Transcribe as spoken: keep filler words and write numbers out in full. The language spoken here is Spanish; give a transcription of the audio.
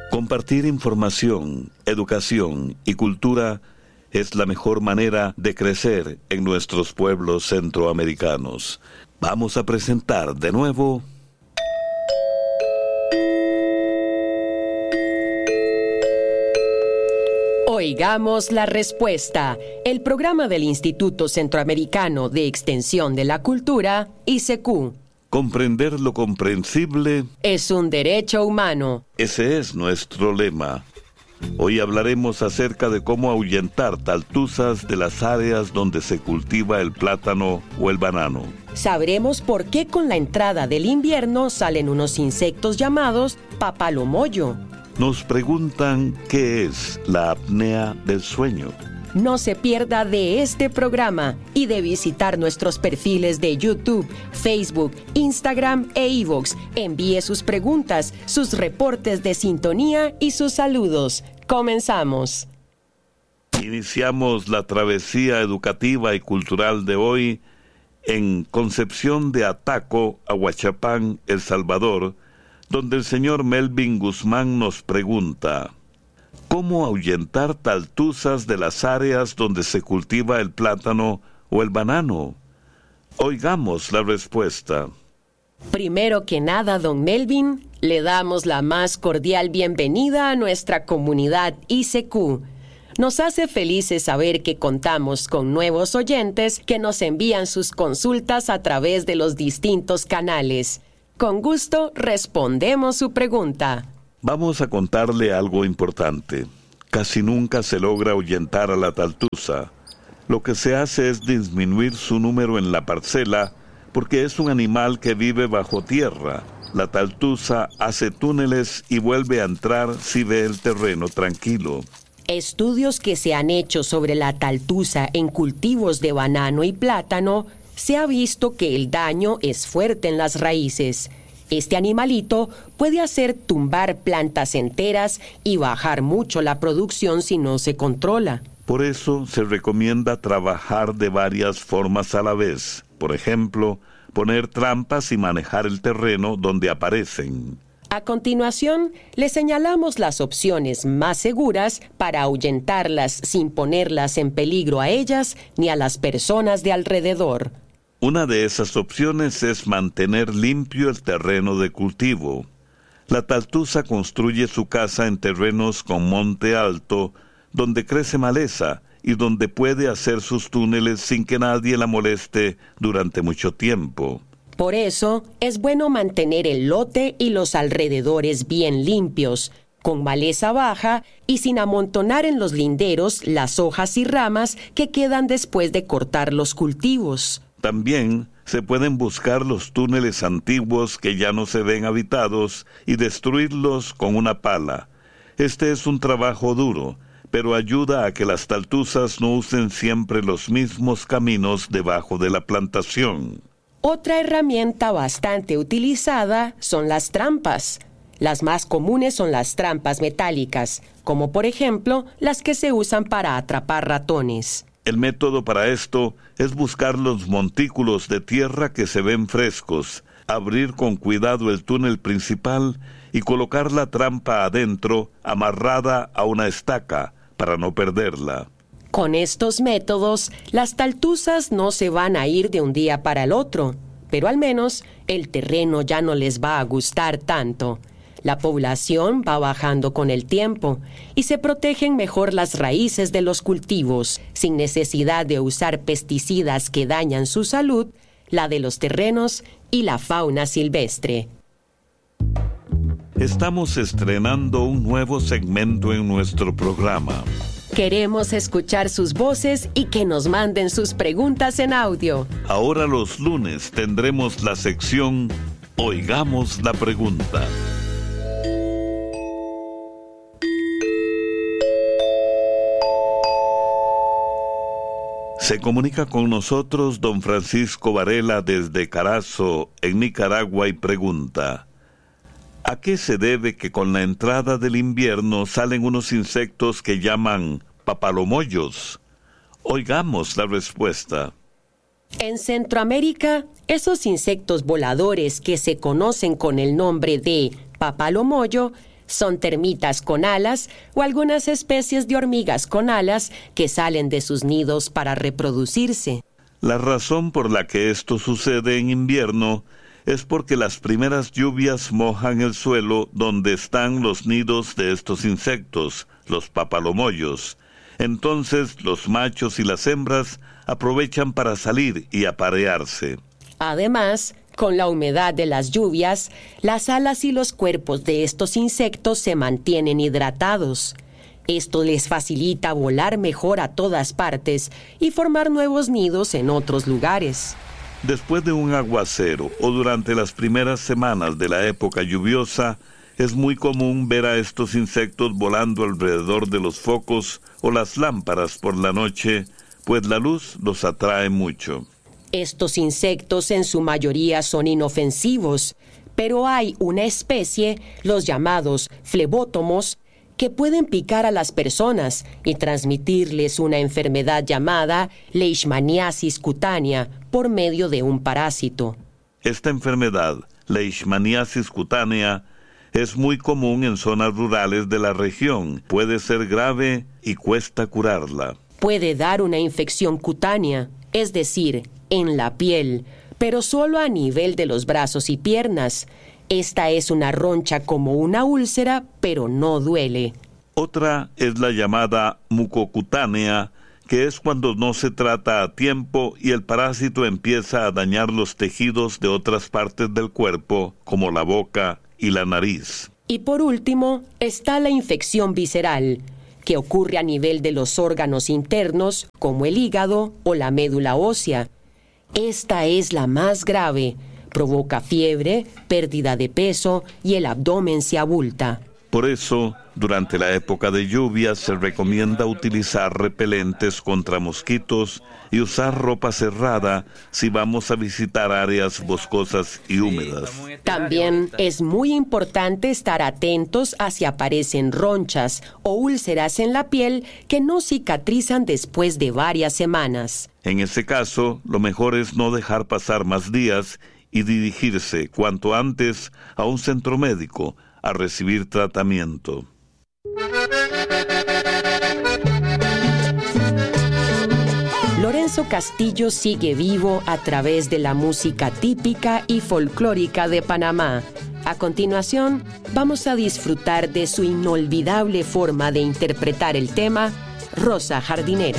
Compartir información, educación y cultura es la mejor manera de crecer en nuestros pueblos centroamericanos. Vamos a presentar de nuevo... Oigamos la respuesta, el programa del Instituto Centroamericano de Extensión de la Cultura, I C Q. Comprender lo comprensible es un derecho humano. Ese es nuestro lema. Hoy hablaremos acerca de cómo ahuyentar taltuzas de las áreas donde se cultiva el plátano o el banano. Sabremos por qué con la entrada del invierno salen unos insectos llamados papalomoyo. Nos preguntan qué es la apnea del sueño. No se pierda de este programa y de visitar nuestros perfiles de YouTube, Facebook, Instagram e iVoox. Envíe sus preguntas, sus reportes de sintonía y sus saludos. Comenzamos. Iniciamos la travesía educativa y cultural de hoy en Concepción de Ataco, Ahuachapán, El Salvador, donde el señor Melvin Guzmán nos pregunta: ¿cómo ahuyentar taltuzas de las áreas donde se cultiva el plátano o el banano? Oigamos la respuesta. Primero que nada, don Melvin, le damos la más cordial bienvenida a nuestra comunidad I C Q. Nos hace felices saber que contamos con nuevos oyentes que nos envían sus consultas a través de los distintos canales. Con gusto respondemos su pregunta. Vamos a contarle algo importante. Casi nunca se logra ahuyentar a la taltuza. Lo que se hace es disminuir su número en la parcela porque es un animal que vive bajo tierra. La taltuza hace túneles y vuelve a entrar si ve el terreno tranquilo. Estudios que se han hecho sobre la taltuza en cultivos de banano y plátano, se ha visto que el daño es fuerte en las raíces. Este animalito puede hacer tumbar plantas enteras y bajar mucho la producción si no se controla. Por eso se recomienda trabajar de varias formas a la vez. Por ejemplo, poner trampas y manejar el terreno donde aparecen. A continuación, le señalamos las opciones más seguras para ahuyentarlas sin ponerlas en peligro a ellas ni a las personas de alrededor. Una de esas opciones es mantener limpio el terreno de cultivo. La taltuza construye su casa en terrenos con monte alto, donde crece maleza y donde puede hacer sus túneles sin que nadie la moleste durante mucho tiempo. Por eso, es bueno mantener el lote y los alrededores bien limpios, con maleza baja y sin amontonar en los linderos las hojas y ramas que quedan después de cortar los cultivos. También se pueden buscar los túneles antiguos que ya no se ven habitados y destruirlos con una pala. Este es un trabajo duro, pero ayuda a que las taltuzas no usen siempre los mismos caminos debajo de la plantación. Otra herramienta bastante utilizada son las trampas. Las más comunes son las trampas metálicas, como por ejemplo las que se usan para atrapar ratones. El método para esto es buscar los montículos de tierra que se ven frescos, abrir con cuidado el túnel principal y colocar la trampa adentro, amarrada a una estaca, para no perderla. Con estos métodos, las taltuzas no se van a ir de un día para el otro, pero al menos el terreno ya no les va a gustar tanto. La población va bajando con el tiempo y se protegen mejor las raíces de los cultivos, sin necesidad de usar pesticidas que dañan su salud, la de los terrenos y la fauna silvestre. Estamos estrenando un nuevo segmento en nuestro programa. Queremos escuchar sus voces y que nos manden sus preguntas en audio. Ahora los lunes tendremos la sección Oigamos la Pregunta. Se comunica con nosotros don Francisco Varela desde Carazo, en Nicaragua, y pregunta: ¿a qué se debe que con la entrada del invierno salen unos insectos que llaman papalomoyos? Oigamos la respuesta. En Centroamérica, esos insectos voladores que se conocen con el nombre de papalomoyo Son termitas con alas o algunas especies de hormigas con alas que salen de sus nidos para reproducirse. La razón por la que esto sucede en invierno es porque las primeras lluvias mojan el suelo donde están los nidos de estos insectos, los papalomollos. Entonces los machos y las hembras aprovechan para salir y aparearse. Además, con la humedad de las lluvias, las alas y los cuerpos de estos insectos se mantienen hidratados. Esto les facilita volar mejor a todas partes y formar nuevos nidos en otros lugares. Después de un aguacero o durante las primeras semanas de la época lluviosa, es muy común ver a estos insectos volando alrededor de los focos o las lámparas por la noche, pues la luz los atrae mucho. Estos insectos en su mayoría son inofensivos, pero hay una especie, los llamados flebótomos, que pueden picar a las personas y transmitirles una enfermedad llamada leishmaniasis cutánea por medio de un parásito. Esta enfermedad, leishmaniasis cutánea, es muy común en zonas rurales de la región. Puede ser grave y cuesta curarla. Puede dar una infección cutánea, es decir, en la piel, pero solo a nivel de los brazos y piernas. Esta es una roncha como una úlcera, pero no duele. Otra es la llamada mucocutánea, que es cuando no se trata a tiempo y el parásito empieza a dañar los tejidos de otras partes del cuerpo, como la boca y la nariz. Y por último, está la infección visceral, que ocurre a nivel de los órganos internos, como el hígado o la médula ósea. Esta es la más grave. Provoca fiebre, pérdida de peso y el abdomen se abulta. Por eso, durante la época de lluvia se recomienda utilizar repelentes contra mosquitos y usar ropa cerrada si vamos a visitar áreas boscosas y húmedas. También es muy importante estar atentos a si aparecen ronchas o úlceras en la piel que no cicatrizan después de varias semanas. En ese caso, lo mejor es no dejar pasar más días y dirigirse cuanto antes a un centro médico a recibir tratamiento. Lorenzo Castillo sigue vivo a través de la música típica y folclórica de Panamá. A continuación, vamos a disfrutar de su inolvidable forma de interpretar el tema Rosa Jardinera.